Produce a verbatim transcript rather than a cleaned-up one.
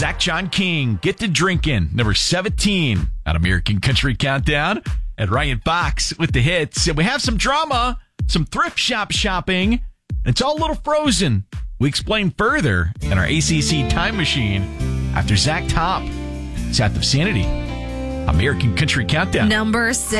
Zach John King, Get to Drinkin', number seventeen on American Country Countdown. And Ryan Fox with the hits. And we have some drama, some thrift shop shopping. It's all a little frozen. We explain further in our A C C Time Machine after Zach Top, South of Sanity, American Country Countdown. Number six.